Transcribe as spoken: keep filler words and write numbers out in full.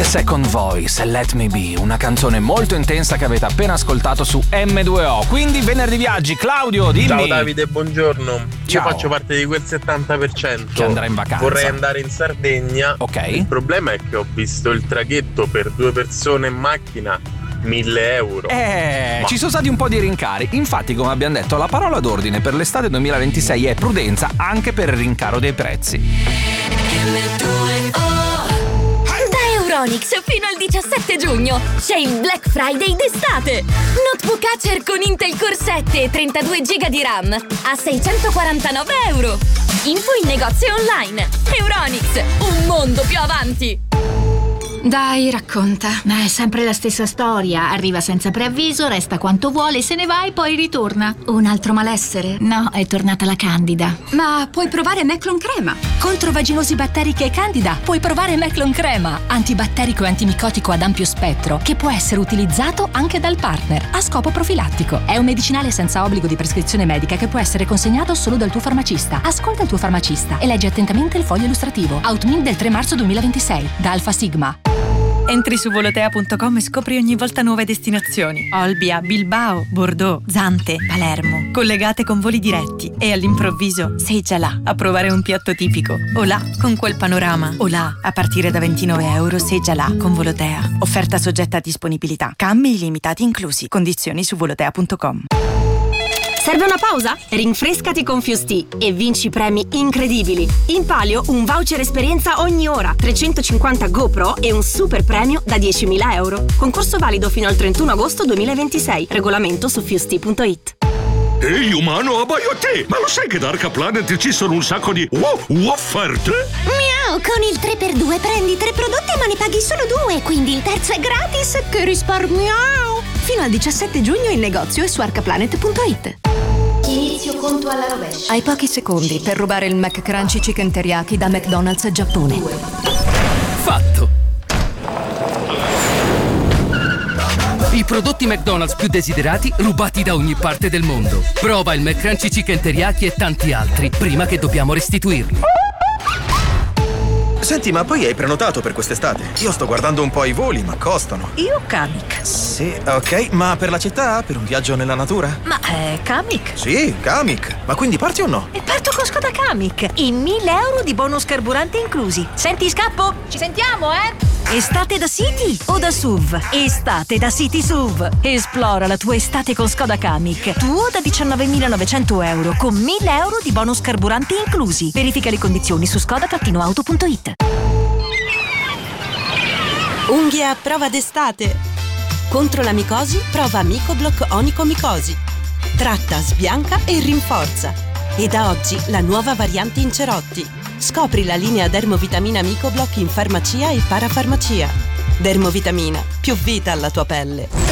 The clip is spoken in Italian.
Second Voice, Let Me Be, una canzone molto intensa che avete appena ascoltato su emme due o. Quindi venerdì viaggi, Claudio, dimmi. Ciao Davide, buongiorno. Ciao. Io faccio parte di quel settanta per cento che andrà in vacanza. Vorrei andare in Sardegna. Ok. Il problema è che ho visto il traghetto per due persone in macchina mille euro. Eh, Ma. ci sono stati un po' di rincari. Infatti, come abbiamo detto, la parola d'ordine per l'estate duemilaventisei è prudenza anche per il rincaro dei prezzi. Da Euronics fino al diciassette giugno c'è il Black Friday d'estate. Notebook Acer con Intel Core sette e trentadue giga di RAM a seicentoquarantanove euro. Info in negozio online. Euronics, un mondo più avanti. Dai, racconta. Ma è sempre la stessa storia. Arriva senza preavviso, resta quanto vuole, se ne va e poi ritorna. Un altro malessere? No, è tornata la Candida. Ma puoi provare Meclon Crema. Contro vaginosi batteriche e Candida puoi provare Meclon Crema, antibatterico e antimicotico ad ampio spettro, che può essere utilizzato anche dal partner a scopo profilattico. È un medicinale senza obbligo di prescrizione medica che può essere consegnato solo dal tuo farmacista. Ascolta il tuo farmacista e leggi attentamente il foglio illustrativo. Outmin del tre marzo duemilaventisei da Alfa Sigma. Entri su volotea punto com e scopri ogni volta nuove destinazioni. Olbia, Bilbao, Bordeaux, Zante, Palermo. Collegate con voli diretti. E all'improvviso sei già là a provare un piatto tipico. O là con quel panorama. O là a partire da ventinove euro sei già là con Volotea. Offerta soggetta a disponibilità. Cambi illimitati inclusi. Condizioni su volotea punto com. Serve una pausa? Rinfrescati con Fusti e vinci premi incredibili. In palio un voucher esperienza ogni ora, trecentocinquanta GoPro e un super premio da diecimila euro. Concorso valido fino al trentuno agosto duemilaventisei. Regolamento su fusti punto it. Ehi umano, abbaio a te! Ma lo sai che da Arca Planet ci sono un sacco di wow, wow offerte? Miau, con il tre per due prendi tre prodotti ma ne paghi solo due, quindi il terzo è gratis. Che risparmiao! Fino al diciassette giugno in negozio e su arcaplanet punto it. Inizio conto alla rovescia. Hai pochi secondi per rubare il McCrunchy Chicken Teriyaki da McDonald's Giappone. Fatto! I prodotti McDonald's più desiderati rubati da ogni parte del mondo. Prova il McCrunchy Chicken Teriyaki e tanti altri prima che dobbiamo restituirli. Senti, ma poi hai prenotato per quest'estate? Io sto guardando un po' i voli, ma costano. Io Kamik. Sì, ok, ma per la città? Per un viaggio nella natura? Ma è Kamik? Sì, Kamik. Ma quindi parti o no? E parto con Skoda Kamik. E mille euro di bonus carburante inclusi. Senti, scappo? Ci sentiamo, eh? Estate da City o da S U V? Estate da City S U V. Esplora la tua estate con Skoda Kamik. Tuo da diciannovemilanovecento euro con mille euro di bonus carburanti inclusi. Verifica le condizioni su skoda auto punto it. Unghie a prova d'estate. Contro la micosi prova Micoblock Onicomicosi. Tratta, sbianca e rinforza. E da oggi la nuova variante in cerotti. Scopri la linea Dermovitamina Micoblock in farmacia e parafarmacia. Dermovitamina, più vita alla tua pelle.